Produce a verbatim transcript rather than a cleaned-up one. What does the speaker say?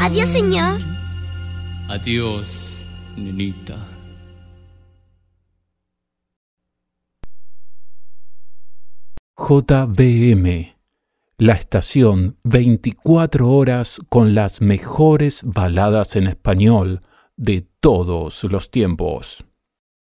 Adiós, señor. Adiós, nenita. J B M, la estación veinticuatro horas con las mejores baladas en español de todos los tiempos.